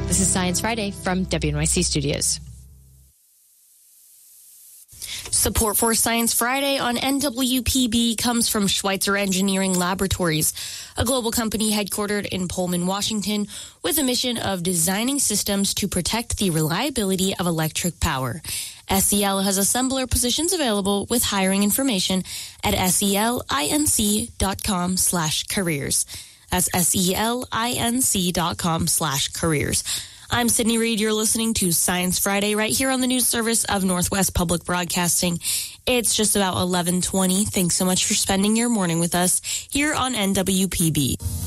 This is Science Friday from WNYC Studios. Support for Science Friday on NWPB comes from Schweitzer Engineering Laboratories, a global company headquartered in Pullman, Washington, with a mission of designing systems to protect the reliability of electric power. SEL has assembler positions available with hiring information at selinc.com/careers. That's selinc.com/careers. I'm Sydney Reed. You're listening to Science Friday right here on the news service of Northwest Public Broadcasting. It's just about 11:20. Thanks so much for spending your morning with us here on NWPB.